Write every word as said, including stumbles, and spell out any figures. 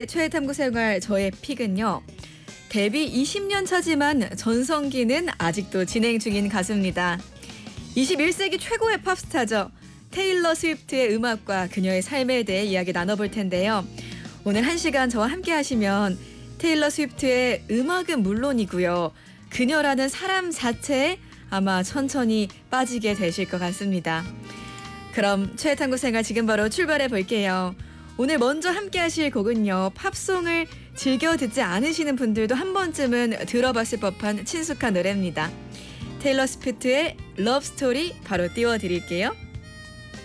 최애 탐구 생활 저의 픽은요. 데뷔 이십 년 차지만 전성기는 아직도 진행 중인 가수입니다. 이십일 세기 최고의 팝스타죠. 테일러 스위프트의 음악과 그녀의 삶에 대해 이야기 나눠볼 텐데요. 오늘 한 시간 저와 함께 하시면 테일러 스위프트의 음악은 물론이고요. 그녀라는 사람 자체에 아마 천천히 빠지게 되실 것 같습니다. 그럼 최애 탐구 생활 지금 바로 출발해 볼게요. 오늘 먼저 함께 하실 곡은요. 팝송을 즐겨 듣지 않으시는 분들도 한 번쯤은 들어봤을 법한 친숙한 노래입니다. 테일러 스위프트의 러브 스토리 바로 띄워드릴게요.